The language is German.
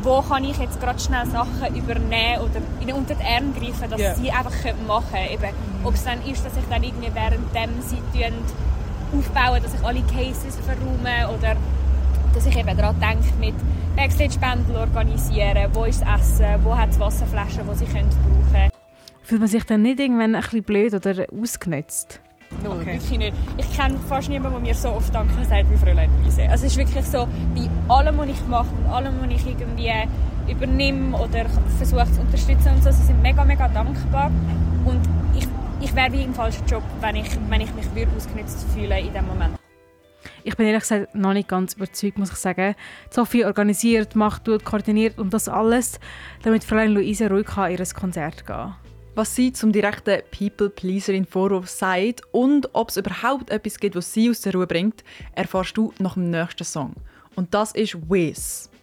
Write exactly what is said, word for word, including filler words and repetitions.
wo kann ich jetzt gerade schnell Sachen übernehmen oder ihnen unter die Arme greifen, dass yeah. sie einfach machen können. Eben, ob es dann ist, dass ich dann irgendwie währenddem sie aufbauen, dass ich alle Cases verräume oder dass ich eben daran denke, mit Backstage-Bändel organisieren, wo ist das Essen, wo hat es Wasserflaschen, die sie können brauchen können. Fühlt man sich dann nicht irgendwann ein bisschen blöd oder ausgenutzt? No, okay. Wirklich nicht. Ich kenne fast niemanden, der mir so oft Danke sagt wie Fräulein Luise. Also es ist wirklich so, bei allem, was ich mache und allem, was ich irgendwie übernehme oder versuche zu unterstützen und so, sie sind mega, mega dankbar. Und ich, ich wäre wie im falschen Job, wenn ich, wenn ich mich würde ausgenutzt fühle in diesem Moment. Ich bin ehrlich gesagt noch nicht ganz überzeugt, muss ich sagen. Sophie organisiert, macht, tut, koordiniert und das alles, damit Fräulein Luise ruhig kann in ihr Konzert gehen kann. Was sie zum direkten People-Pleaserin Vorwurf sagt und ob es überhaupt etwas gibt, was sie aus der Ruhe bringt, erfährst du nach dem nächsten Song. Und das ist Wiz.